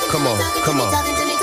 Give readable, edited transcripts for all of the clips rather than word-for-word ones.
Come on, come on.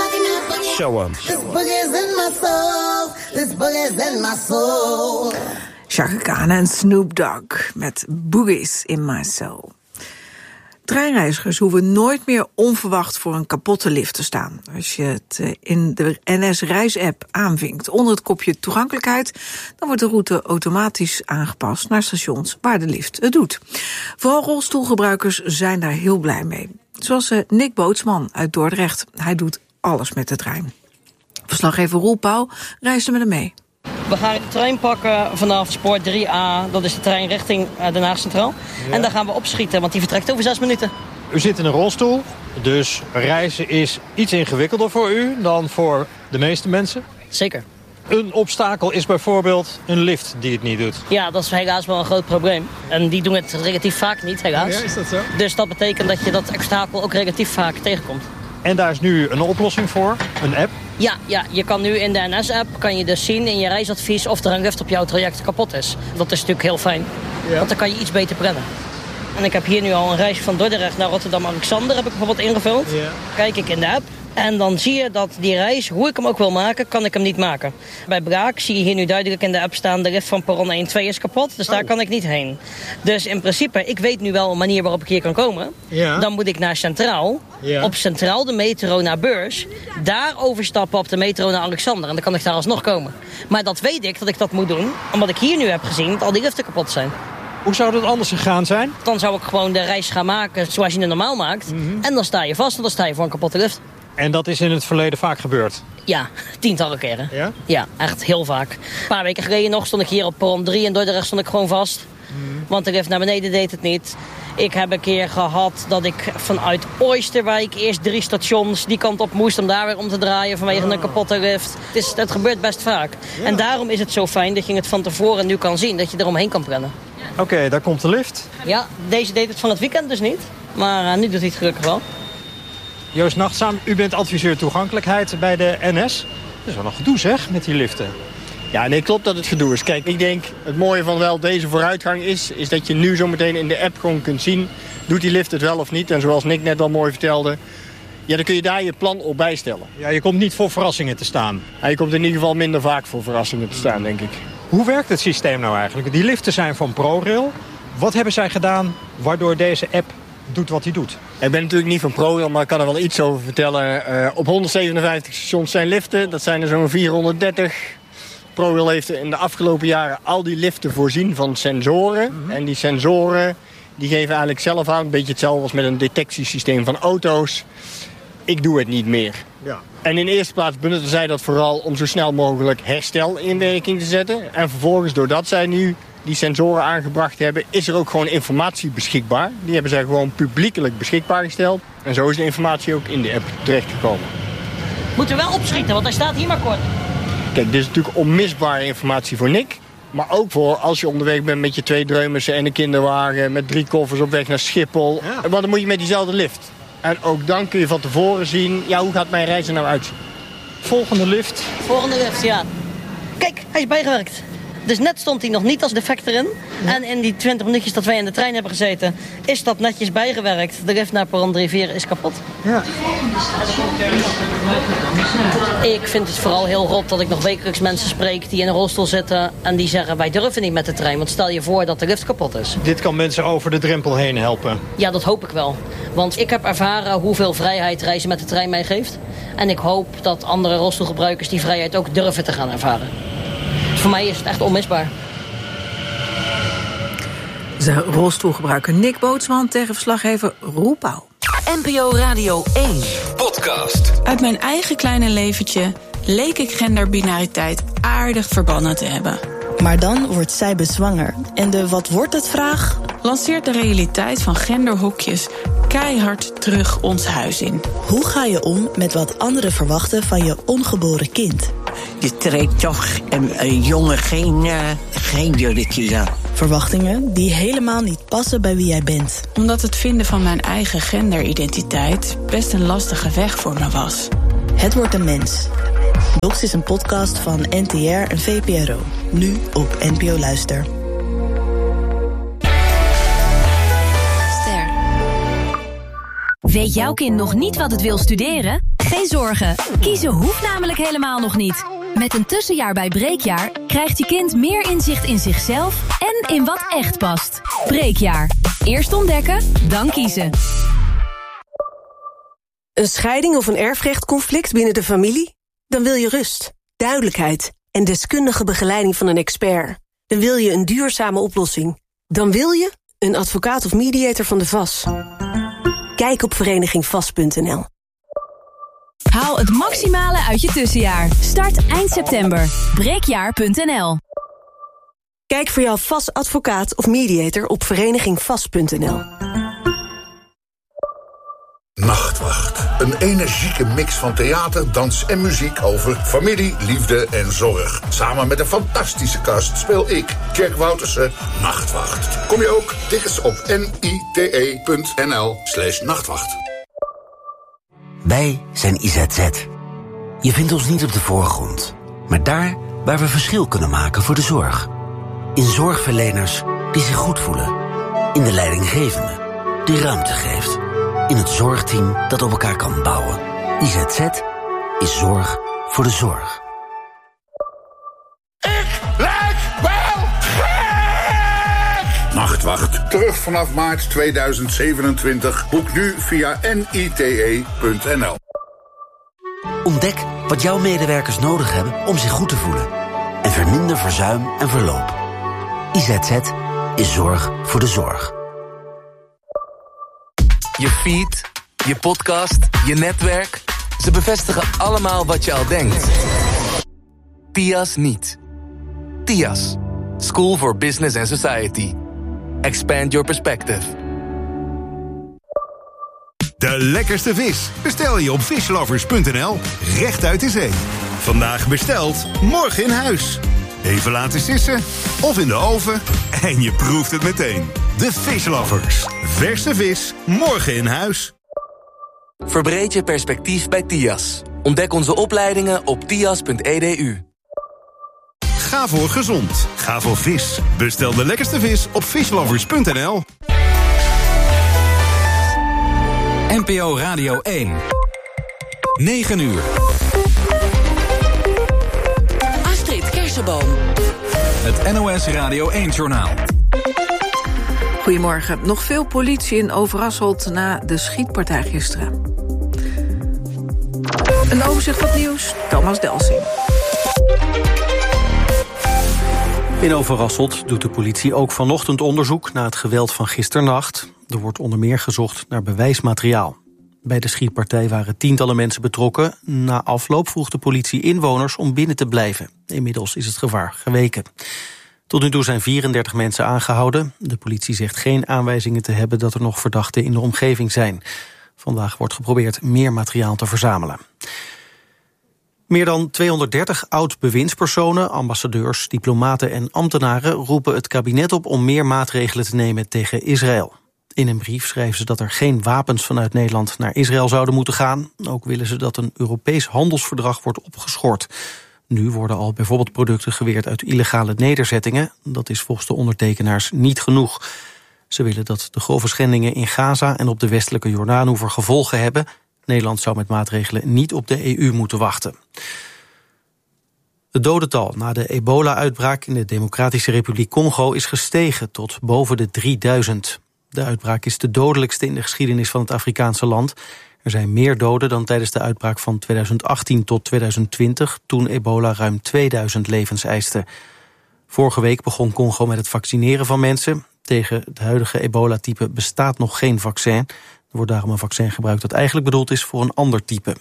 Show 'em. This boogie's in my soul. This boogie's in my soul. Chaka Khan en Snoop Dogg met Boogies in My Soul. Treinreizigers hoeven nooit meer onverwacht voor een kapotte lift te staan. Als je het in de NS-reisapp aanvinkt onder het kopje toegankelijkheid, dan wordt de route automatisch aangepast naar stations waar de lift het doet. Vooral rolstoelgebruikers zijn daar heel blij mee. Zoals Nick Bootsman uit Dordrecht. Hij doet alles met de trein. Verslaggever Roel Pauw reisde met hem mee. We gaan de trein pakken vanaf spoor 3A. Dat is de trein richting Den Haag Centraal. Ja. En daar gaan we opschieten, want die vertrekt over 6 minuten. U zit in een rolstoel, dus reizen is iets ingewikkelder voor u dan voor de meeste mensen. Zeker. Een obstakel is bijvoorbeeld een lift die het niet doet. Ja, dat is helaas wel een groot probleem. En die doen het relatief vaak niet, helaas. Ja, is dat zo? Dus dat betekent dat je dat obstakel ook relatief vaak tegenkomt. En daar is nu een oplossing voor, een app. Ja, je kan nu in de NS-app kan je dus zien in je reisadvies of er een lift op jouw traject kapot is. Dat is natuurlijk heel fijn, want dan kan je iets beter plannen. En ik heb hier nu al een reis van Dordrecht naar Rotterdam-Alexander heb ik bijvoorbeeld ingevuld. Ja. Kijk ik in de app en dan zie je dat die reis, hoe ik hem ook wil maken, kan ik hem niet maken. Bij Braak zie je hier nu duidelijk in de app staan, de lift van perron 1-2 is kapot, dus daar kan ik niet heen. Dus in principe, ik weet nu wel een manier waarop ik hier kan komen. Ja. Dan moet ik naar Centraal, op Centraal de metro naar Beurs, daar overstappen op de metro naar Alexander en dan kan ik daar alsnog komen. Maar dat weet ik dat ik dat moet doen, omdat ik hier nu heb gezien dat al die liften kapot zijn. Hoe zou dat anders gegaan zijn? Dan zou ik gewoon de reis gaan maken zoals je het normaal maakt. En dan sta je vast en dan sta je voor een kapotte lift. En dat is in het verleden vaak gebeurd? Ja, tientallen keren. Ja? Ja, echt heel vaak. Een paar weken geleden nog stond ik hier op perron 3 en Dordrecht stond ik gewoon vast. Want de lift naar beneden deed het niet. Ik heb een keer gehad dat ik vanuit Oosterwijk eerst 3 stations die kant op moest om daar weer om te draaien vanwege een kapotte lift. Het gebeurt best vaak. Ja. En daarom is het zo fijn dat je het van tevoren nu kan zien, dat je eromheen kan plannen. Oké, daar komt de lift. Ja, deze deed het van het weekend dus niet. Maar nu doet hij het gelukkig wel. Joost Nachtzaam, u bent adviseur toegankelijkheid bij de NS. Dat is wel een gedoe zeg, met die liften. Ja, nee, klopt dat het gedoe is. Kijk, ik denk het mooie van wel deze vooruitgang is dat je nu zo meteen in de app gewoon kunt zien, doet die lift het wel of niet? En zoals Nick net al mooi vertelde, ja, dan kun je daar je plan op bijstellen. Ja, je komt niet voor verrassingen te staan. Ja, je komt in ieder geval minder vaak voor verrassingen te staan, denk ik. Hoe werkt het systeem nou eigenlijk? Die liften zijn van ProRail. Wat hebben zij gedaan waardoor deze app doet wat hij doet? Ik ben natuurlijk niet van ProRail, maar ik kan er wel iets over vertellen. Op 157 stations zijn liften, dat zijn er zo'n 430. ProRail heeft in de afgelopen jaren al die liften voorzien van sensoren. En die sensoren die geven eigenlijk zelf aan, een beetje hetzelfde als met een detectiesysteem van auto's. Ik doe het niet meer. Ja. En in de eerste plaats benutten zij dat vooral om zo snel mogelijk herstel in werking te zetten. En vervolgens, doordat zij nu die sensoren aangebracht hebben, is er ook gewoon informatie beschikbaar. Die hebben zij gewoon publiekelijk beschikbaar gesteld. En zo is de informatie ook in de app terechtgekomen. Moeten we wel opschieten, want hij staat hier maar kort. Kijk, dit is natuurlijk onmisbare informatie voor Nick. Maar ook voor als je onderweg bent met je 2 dreumissen en een kinderwagen, met 3 koffers op weg naar Schiphol. Ja. Want dan moet je met diezelfde lift. En ook dan kun je van tevoren zien, ja, hoe gaat mijn reis er nou uitzien? Volgende lift. Volgende lift, ja. Kijk, hij is bijgewerkt. Dus net stond hij nog niet als defect erin. Ja. En in die 20 minuutjes dat wij in de trein hebben gezeten, is dat netjes bijgewerkt. De lift naar perron 3-4 is kapot. Ja. Ik vind het vooral heel rot dat ik nog wekelijks mensen spreek die in een rolstoel zitten en die zeggen, wij durven niet met de trein. Want stel je voor dat de lift kapot is. Dit kan mensen over de drempel heen helpen. Ja, dat hoop ik wel. Want ik heb ervaren hoeveel vrijheid reizen met de trein mij geeft. En ik hoop dat andere rolstoelgebruikers die vrijheid ook durven te gaan ervaren. Voor mij is het echt onmisbaar. De rolstoelgebruiker Nick Bootsman tegen verslaggever Roel Pauw. NPO Radio 1. Podcast. Uit mijn eigen kleine leventje leek ik genderbinariteit aardig verbannen te hebben. Maar dan wordt zij bezwanger. En de wat wordt het vraag lanceert de realiteit van genderhokjes keihard terug ons huis in. Hoe ga je om met wat anderen verwachten van je ongeboren kind? Je trekt toch een jongen geen jurkje aan. Verwachtingen die helemaal niet passen bij wie jij bent. Omdat het vinden van mijn eigen genderidentiteit best een lastige weg voor me was. Het wordt een mens. Docs is een podcast van NTR en VPRO. Nu op NPO Luister. Weet jouw kind nog niet wat het wil studeren? Geen zorgen, kiezen hoeft namelijk helemaal nog niet. Met een tussenjaar bij Breekjaar krijgt je kind meer inzicht in zichzelf en in wat echt past. Breekjaar. Eerst ontdekken, dan kiezen. Een scheiding of een erfrechtconflict binnen de familie? Dan wil je rust, duidelijkheid en deskundige begeleiding van een expert. Dan wil je een duurzame oplossing. Dan wil je een advocaat of mediator van de VAS. Kijk op verenigingvas.nl. Haal het maximale uit je tussenjaar. Start eind september. Breekjaar.nl. Kijk voor jouw VAS advocaat of mediator op verenigingvas.nl. Nachtwacht. Een energieke mix van theater, dans en muziek over familie, liefde en zorg. Samen met een fantastische cast speel ik, Jack Woutersen, Nachtwacht. Kom je ook? Tickets op nite.nl/nachtwacht. Wij zijn IZZ. Je vindt ons niet op de voorgrond, maar daar waar we verschil kunnen maken voor de zorg. In zorgverleners die zich goed voelen. In de leidinggevende die ruimte geeft. In het zorgteam dat op elkaar kan bouwen. IZZ is zorg voor de zorg. Ik lijk wel gek! Nachtwacht. Terug vanaf maart 2027. Boek nu via nite.nl. Ontdek wat jouw medewerkers nodig hebben om zich goed te voelen. En verminder verzuim en verloop. IZZ is zorg voor de zorg. Je feed, je podcast, je netwerk. Ze bevestigen allemaal wat je al denkt. TIAS niet. TIAS. School for Business and Society. Expand your perspective. De lekkerste vis bestel je op fishlovers.nl, recht uit de zee. Vandaag besteld, morgen in huis. Even laten sissen of in de oven en je proeft het meteen. De Fishlovers. Verse vis, morgen in huis. Verbreed je perspectief bij TIAS. Ontdek onze opleidingen op tias.edu. Ga voor gezond. Ga voor vis. Bestel de lekkerste vis op fishlovers.nl. NPO Radio 1. 9 uur. Astrid Kersenboom. Het NOS Radio 1-journaal. Goedemorgen. Nog veel politie in Overasselt na de schietpartij gisteren. Een overzicht van het nieuws, Thomas Delsing. In Overasselt doet de politie ook vanochtend onderzoek naar het geweld van gisternacht. Er wordt onder meer gezocht naar bewijsmateriaal. Bij de schietpartij waren tientallen mensen betrokken. Na afloop vroeg de politie inwoners om binnen te blijven. Inmiddels is het gevaar geweken. Tot nu toe zijn 34 mensen aangehouden. De politie zegt geen aanwijzingen te hebben dat er nog verdachten in de omgeving zijn. Vandaag wordt geprobeerd meer materiaal te verzamelen. Meer dan 230 oud-bewindspersonen, ambassadeurs, diplomaten en ambtenaren roepen het kabinet op om meer maatregelen te nemen tegen Israël. In een brief schrijven ze dat er geen wapens vanuit Nederland naar Israël zouden moeten gaan. Ook willen ze dat een Europees handelsverdrag wordt opgeschort. Nu worden al bijvoorbeeld producten geweerd uit illegale nederzettingen. Dat is volgens de ondertekenaars niet genoeg. Ze willen dat de grove schendingen in Gaza en op de westelijke Jordaanoever gevolgen hebben. Nederland zou met maatregelen niet op de EU moeten wachten. Het dodental na de ebola-uitbraak in de Democratische Republiek Congo is gestegen tot boven de 3000. De uitbraak is de dodelijkste in de geschiedenis van het Afrikaanse land. Er zijn meer doden dan tijdens de uitbraak van 2018 tot 2020... toen ebola ruim 2000 levens eiste. Vorige week begon Congo met het vaccineren van mensen. Tegen het huidige ebola-type bestaat nog geen vaccin. Er wordt daarom een vaccin gebruikt dat eigenlijk bedoeld is voor een ander type.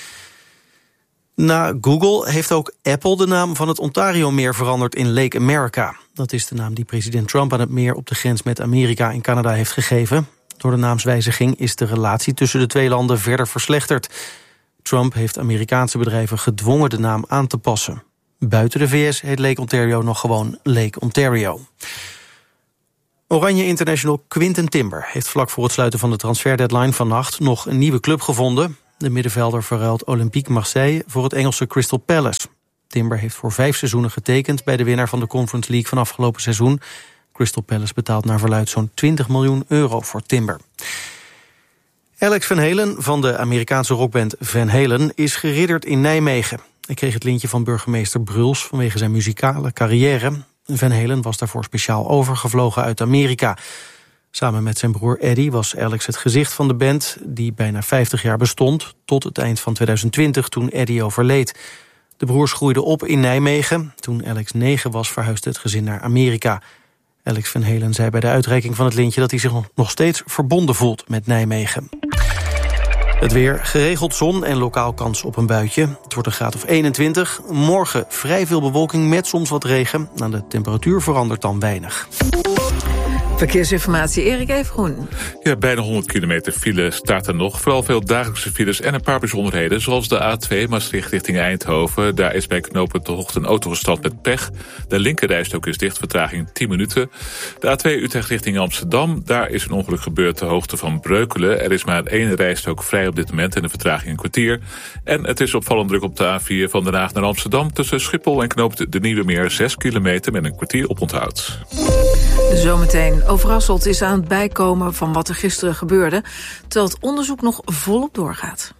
Na Google heeft ook Apple de naam van het Ontario-meer veranderd in Lake America. Dat is de naam die president Trump aan het meer op de grens met Amerika en Canada heeft gegeven. Door de naamswijziging is de relatie tussen de twee landen verder verslechterd. Trump heeft Amerikaanse bedrijven gedwongen de naam aan te passen. Buiten de VS heet Lake Ontario nog gewoon Lake Ontario. Oranje International Quinten Timber heeft vlak voor het sluiten van de transferdeadline vannacht nog een nieuwe club gevonden. De middenvelder verruilt Olympique Marseille voor het Engelse Crystal Palace. Timber heeft voor 5 seizoenen getekend bij de winnaar van de Conference League van afgelopen seizoen. Crystal Palace betaalt naar verluidt zo'n €20 miljoen voor Timber. Alex Van Halen van de Amerikaanse rockband Van Halen is geridderd in Nijmegen. Hij kreeg het lintje van burgemeester Bruls vanwege zijn muzikale carrière. Van Halen was daarvoor speciaal overgevlogen uit Amerika. Samen met zijn broer Eddie was Alex het gezicht van de band, die bijna 50 jaar bestond, tot het eind van 2020 toen Eddie overleed. De broers groeiden op in Nijmegen. Toen Alex 9 was, verhuisde het gezin naar Amerika. Alex Van Halen zei bij de uitreiking van het lintje dat hij zich nog steeds verbonden voelt met Nijmegen. Het weer, geregeld zon en lokaal kans op een buitje. Het wordt een graad of 21. Morgen vrij veel bewolking met soms wat regen. Nou, de temperatuur verandert dan weinig. Verkeersinformatie, Erik Eefgroen. Ja, bijna 100 kilometer file staat er nog. Vooral veel dagelijkse files en een paar bijzonderheden. Zoals de A2 Maastricht richting Eindhoven. Daar is bij knooppunt De Hocht een auto gestrand met pech. De linkerrijstrook is dicht, vertraging 10 minuten. De A2 Utrecht richting Amsterdam. Daar is een ongeluk gebeurd ter hoogte van Breukelen. Er is maar één rijstrook vrij op dit moment en de vertraging een kwartier. En het is opvallend druk op de A4 van Den Haag naar Amsterdam. Tussen Schiphol en knooppunt De Nieuwe Meer 6 kilometer met een kwartier oponthoud. Zometeen. Overrasseld is aan het bijkomen van wat er gisteren gebeurde, terwijl het onderzoek nog volop doorgaat.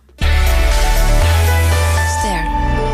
Ster.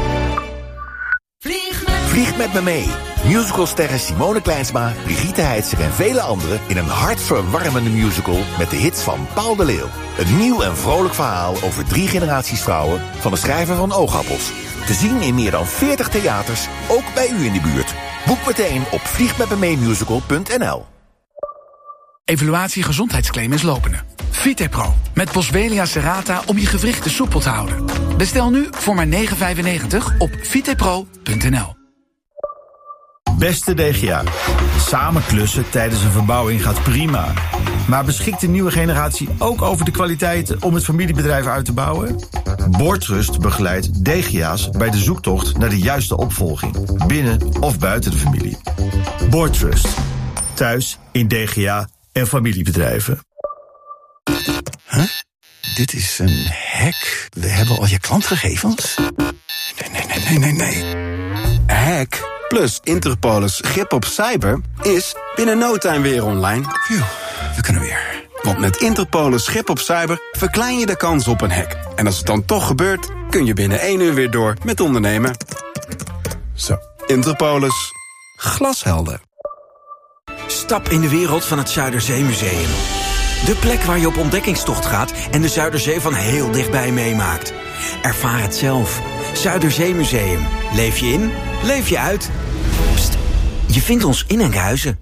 Vlieg met me mee. Musicalsterren Simone Kleinsma, Brigitte Heitzer en vele anderen in een hartverwarmende musical met de hits van Paul de Leeuw. Een nieuw en vrolijk verhaal over 3 generaties vrouwen van de schrijver van Oogappels. Te zien in meer dan 40 theaters, ook bij u in de buurt. Boek meteen op vliegmetmemeemusical.nl. Evaluatie gezondheidsclaim is lopende. Vitepro met Boswellia serrata om je gewrichten soepel te houden. Bestel nu voor maar €9,95 op vitepro.nl. Beste DGA, samen klussen tijdens een verbouwing gaat prima. Maar beschikt de nieuwe generatie ook over de kwaliteiten om het familiebedrijf uit te bouwen? Boardtrust begeleidt DGA's bij de zoektocht naar de juiste opvolging, binnen of buiten de familie. Boardtrust, thuis in DGA en familiebedrijven. Huh? Dit is een hack. We hebben al je klantgegevens? Nee. Hack plus Interpolis grip op cyber is binnen no time weer online. Phew, we kunnen weer. Want met Interpolis grip op cyber verklein je de kans op een hack. En als het dan toch gebeurt, kun je binnen 1 uur weer door met ondernemen. Zo, Interpolis. Glashelder. Stap in de wereld van het Zuiderzeemuseum. De plek waar je op ontdekkingstocht gaat en de Zuiderzee van heel dichtbij meemaakt. Ervaar het zelf. Zuiderzeemuseum. Leef je in, leef je uit. Pst, je vindt ons in Enkhuizen.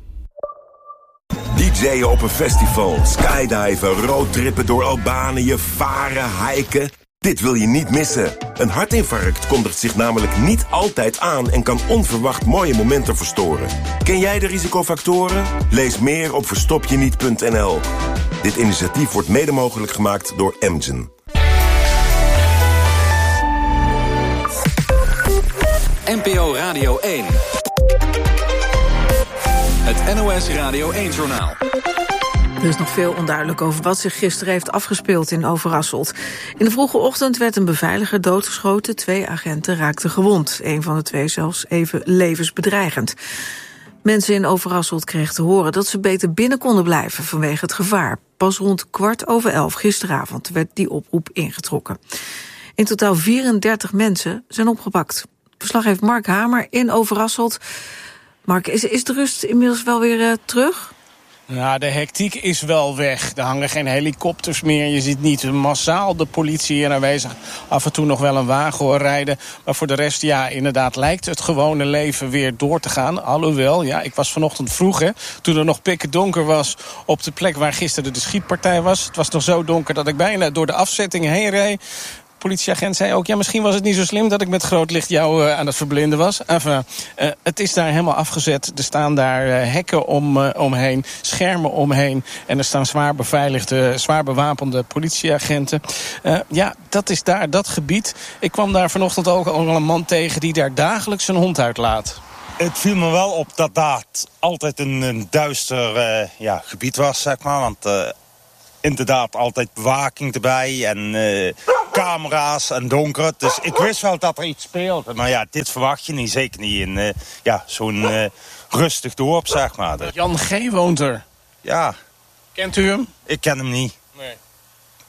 DJ'en op een festival, skydiven, roadtrippen door Albanië, varen, hiken. Dit wil je niet missen. Een hartinfarct kondigt zich namelijk niet altijd aan en kan onverwacht mooie momenten verstoren. Ken jij de risicofactoren? Lees meer op verstopjeniet.nl. Dit initiatief wordt mede mogelijk gemaakt door Amgen. NPO Radio 1. Het NOS Radio 1-journaal. Er is nog veel onduidelijk over wat zich gisteren heeft afgespeeld in Overasselt. In de vroege ochtend werd een beveiliger doodgeschoten. 2 agenten raakten gewond. 1 van de 2 zelfs even levensbedreigend. Mensen in Overasselt kregen te horen dat ze beter binnen konden blijven vanwege het gevaar. Pas rond 11:15 gisteravond werd die oproep ingetrokken. In totaal 34 mensen zijn opgepakt. Verslaggever Mark Hamer in Overasselt. Mark, is de rust inmiddels wel weer terug? Nou, de hectiek is wel weg. Er hangen geen helikopters meer. Je ziet niet massaal de politie hier aanwezig. Af en toe nog wel een wagen hoor rijden. Maar voor de rest, ja, inderdaad lijkt het gewone leven weer door te gaan. Alhoewel, ja, ik was vanochtend vroeg, hè, toen er nog pikken donker was op de plek waar gisteren de schietpartij was. Het was nog zo donker dat ik bijna door de afzetting heen reed. Politieagent zei ook, ja, misschien was het niet zo slim dat ik met groot licht jou aan het verblinden was. Enfin, het is daar helemaal afgezet. Er staan daar hekken omheen, schermen omheen. En er staan zwaar beveiligde, zwaar bewapende politieagenten. Ja, dat is daar, dat gebied. Ik kwam daar vanochtend ook al een man tegen die daar dagelijks zijn hond uitlaat. Het viel me wel op dat daar altijd een duister gebied was, zeg maar. Want inderdaad altijd bewaking erbij en camera's en donker. Dus ik wist wel dat er iets speelde. Maar ja, dit verwacht je niet. Zeker niet in zo'n rustig dorp, zeg maar. Jan G. woont er. Ja. Kent u hem? Ik ken hem niet. Nee.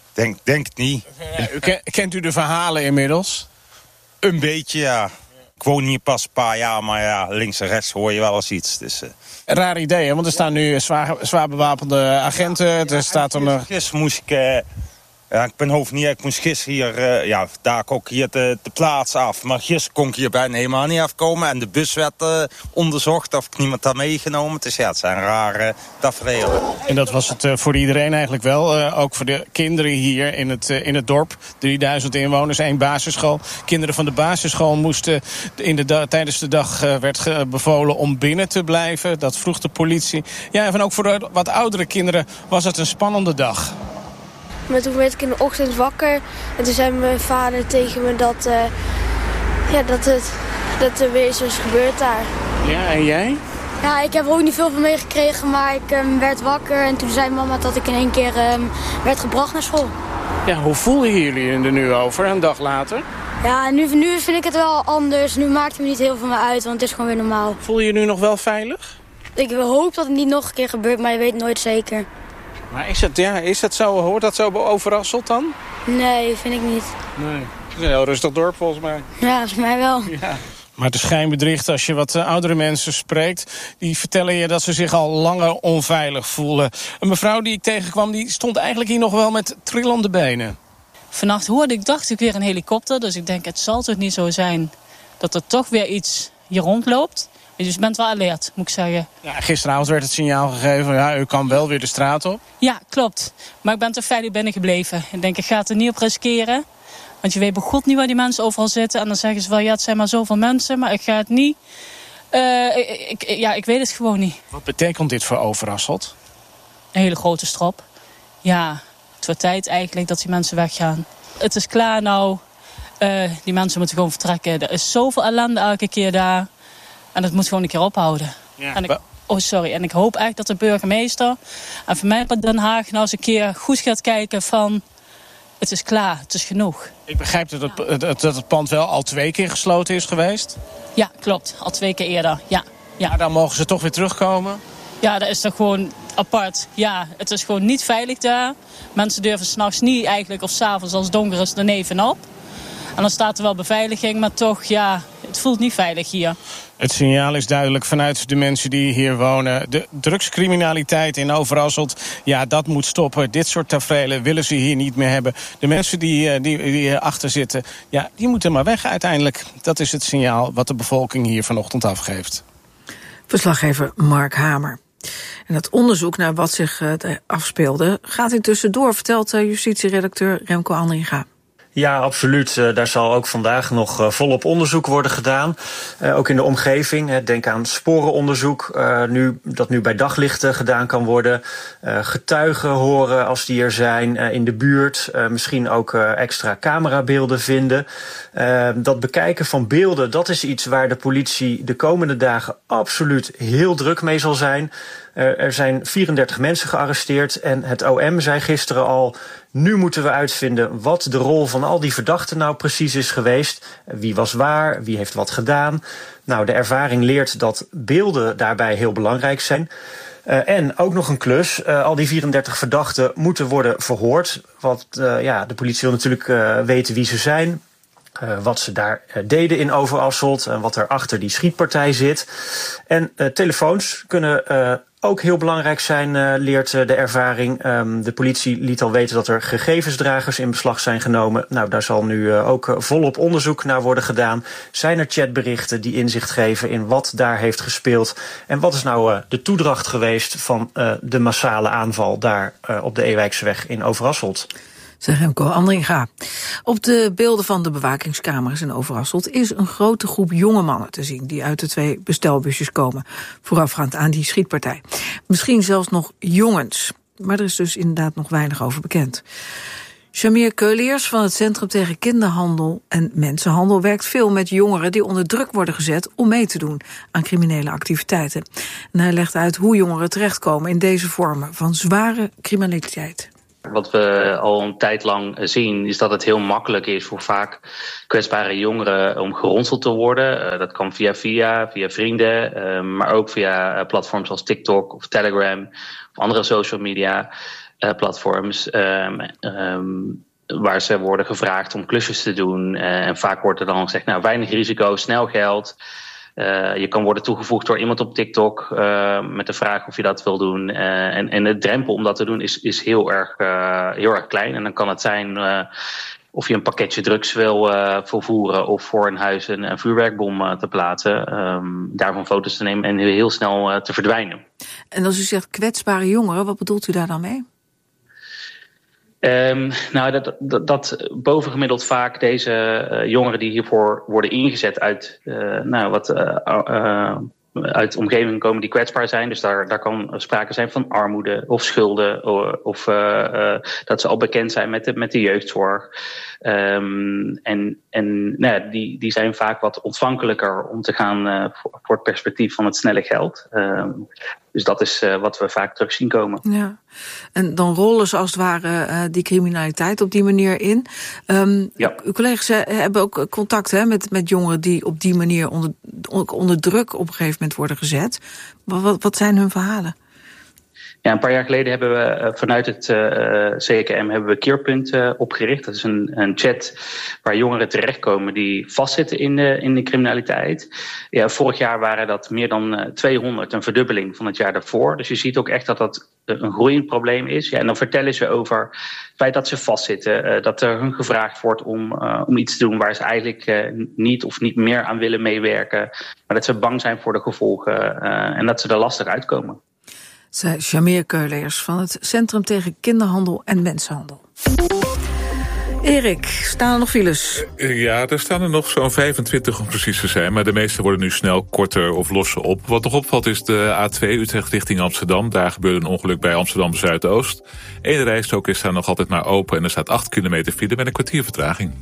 Denk het niet. Kent u de verhalen inmiddels? Een beetje, ja. Ik woon hier pas een paar jaar, maar ja, links en rechts hoor je wel eens iets. Dus, Een raar idee, hè? Want er staan nu zwaar bewapende agenten. Er staat er... Gisteren moest ik... ik ben hoofdnier, ik moest gisteren hier... daar kon ik hier de plaats af. Maar gisteren kon ik hier bijna helemaal niet afkomen. En de bus werd onderzocht of ik niemand had meegenomen. Dus ja, het zijn rare tafereelen. En dat was het voor iedereen eigenlijk wel. Ook voor de kinderen hier in het dorp. 3000 inwoners, 1 basisschool. Kinderen van de basisschool moesten... tijdens de dag werd bevolen om binnen te blijven. Dat vroeg de politie. Ja, en ook voor de wat oudere kinderen was het een spannende dag. Maar toen werd ik in de ochtend wakker. En toen zei mijn vader tegen me dat er weer iets is gebeurd daar. Ja, en jij? Ja, ik heb er ook niet veel van meegekregen, maar ik werd wakker. En toen zei mama dat ik in één keer werd gebracht naar school. Ja, hoe voelen jullie er nu over, een dag later? Ja, nu vind ik het wel anders. Nu maakt het me niet heel veel meer uit, want het is gewoon weer normaal. Voel je je nu nog wel veilig? Ik hoop dat het niet nog een keer gebeurt, maar je weet nooit zeker. Maar is het zo, hoort dat zo Overasselt dan? Nee, vind ik niet. Nee, het is een heel rustig dorp volgens mij. Ja, volgens mij wel. Ja. Maar de schijnbedrichten, als je wat oudere mensen spreekt... die vertellen je dat ze zich al langer onveilig voelen. Een mevrouw die ik tegenkwam, die stond eigenlijk hier nog wel met trillende benen. Vannacht dacht ik weer een helikopter. Dus ik denk, het zal toch niet zo zijn dat er toch weer iets hier rondloopt. Dus je bent wel alert, moet ik zeggen. Ja, gisteravond werd het signaal gegeven, ja, u kan wel weer de straat op. Ja, klopt. Maar ik ben toch veilig binnengebleven. Ik denk, ik ga het er niet op riskeren. Want je weet bij God niet waar die mensen overal zitten. En dan zeggen ze wel, ja, het zijn maar zoveel mensen. Maar ik ga het niet... ik weet het gewoon niet. Wat betekent dit voor Overasselt? Een hele grote strop. Ja, het wordt tijd eigenlijk dat die mensen weggaan. Het is klaar nou. Die mensen moeten gewoon vertrekken. Er is zoveel ellende elke keer daar. En dat moet gewoon een keer ophouden. Ja. En ik hoop echt dat de burgemeester... en voor mij bij Den Haag nou eens een keer goed gaat kijken van... het is klaar, het is genoeg. Ik begrijp dat het pand wel al 2 keer gesloten is geweest? Ja, klopt. Al 2 keer eerder, ja. Maar dan mogen ze toch weer terugkomen? Ja, dat is toch gewoon apart. Ja, het is gewoon niet veilig daar. Mensen durven 's nachts niet eigenlijk, of 's avonds als het donker is, er neven op. En dan staat er wel beveiliging, maar toch, ja, het voelt niet veilig hier. Het signaal is duidelijk vanuit de mensen die hier wonen. De drugscriminaliteit in Overasselt, ja, dat moet stoppen. Dit soort tafereelen willen ze hier niet meer hebben. De mensen die hierachter zitten, ja, die moeten maar weg uiteindelijk. Dat is het signaal wat de bevolking hier vanochtend afgeeft. Verslaggever Mark Hamer. En het onderzoek naar wat zich afspeelde gaat intussen door, vertelt justitieredacteur Remco Andringa. Ja, absoluut. Daar zal ook vandaag nog volop onderzoek worden gedaan. Ook in de omgeving. Denk aan sporenonderzoek, dat nu bij daglicht gedaan kan worden. Getuigen horen als die er zijn in de buurt. Misschien ook extra camerabeelden vinden. Dat bekijken van beelden, dat is iets waar de politie de komende dagen absoluut heel druk mee zal zijn. Er zijn 34 mensen gearresteerd en het OM zei gisteren al... nu moeten we uitvinden wat de rol van al die verdachten nou precies is geweest. Wie was waar, wie heeft wat gedaan. Nou, de ervaring leert dat beelden daarbij heel belangrijk zijn. En ook nog een klus, al die 34 verdachten moeten worden verhoord. De politie wil natuurlijk weten wie ze zijn... wat ze daar deden in Overasselt en wat er achter die schietpartij zit. En telefoons kunnen ook heel belangrijk zijn, leert de ervaring. De politie liet al weten dat er gegevensdragers in beslag zijn genomen. Nou, daar zal nu ook volop onderzoek naar worden gedaan. Zijn er chatberichten die inzicht geven in wat daar heeft gespeeld? En wat is nou de toedracht geweest van de massale aanval daar op de Ewijkseweg in Overasselt? Zeg Remco Andringa. Op de beelden van de bewakingscamera's in Overasselt is een grote groep jonge mannen te zien die uit de 2 bestelbusjes komen, voorafgaand aan die schietpartij. Misschien zelfs nog jongens, maar er is dus inderdaad nog weinig over bekend. Shamir Keuliers van het Centrum tegen Kinderhandel en Mensenhandel werkt veel met jongeren die onder druk worden gezet om mee te doen aan criminele activiteiten. En hij legt uit hoe jongeren terechtkomen in deze vormen van zware criminaliteit. Wat we al een tijd lang zien is dat het heel makkelijk is voor vaak kwetsbare jongeren om geronseld te worden. Dat kan via vrienden, maar ook via platforms als TikTok of Telegram of andere social media. platforms. Waar ze worden gevraagd om klusjes te doen. En vaak wordt er dan gezegd, weinig risico, snel geld. Je kan worden toegevoegd door iemand op TikTok met de vraag of je dat wil doen. En de drempel om dat te doen is heel erg klein. En dan kan het zijn of je een pakketje drugs wil volvoeren of voor een huis een vuurwerkbom te plaatsen. Daarvan foto's te nemen en heel snel te verdwijnen. En als u zegt kwetsbare jongeren, wat bedoelt u daar dan mee? Dat bovengemiddeld vaak deze jongeren die hiervoor worden ingezet uit omgevingen komen die kwetsbaar zijn. Dus daar kan sprake zijn van armoede of schulden. Of dat ze al bekend zijn met de jeugdzorg. Die zijn vaak wat ontvankelijker om te gaan voor het perspectief van het snelle geld. Dus dat is wat we vaak terug zien komen. Ja. En dan rollen ze als het ware die criminaliteit op die manier in. Uw collega's hebben ook contact met jongeren die op die manier onder druk op een gegeven moment worden gezet. Wat zijn hun verhalen? Ja, een paar jaar geleden hebben we vanuit het CKM Keerpunt opgericht. Dat is een chat waar jongeren terechtkomen die vastzitten in de criminaliteit. Ja, vorig jaar waren dat meer dan 200, een verdubbeling van het jaar daarvoor. Dus je ziet ook echt dat dat een groeiend probleem is. Ja, en dan vertellen ze over het feit dat ze vastzitten. Dat er hun gevraagd wordt om iets te doen waar ze eigenlijk niet meer aan willen meewerken. Maar dat ze bang zijn voor de gevolgen en dat ze er lastig uitkomen. Zij Shamir Keuleers van het Centrum tegen Kinderhandel en Mensenhandel. Erik, staan er nog files? Ja, er staan er nog zo'n 25 om precies te zijn. Maar de meeste worden nu snel korter of lossen op. Wat nog opvalt is de A2 Utrecht richting Amsterdam. Daar gebeurde een ongeluk bij Amsterdam Zuidoost. Eén rijstrook is daar nog altijd maar open en er staat 8 kilometer file met een kwartier vertraging.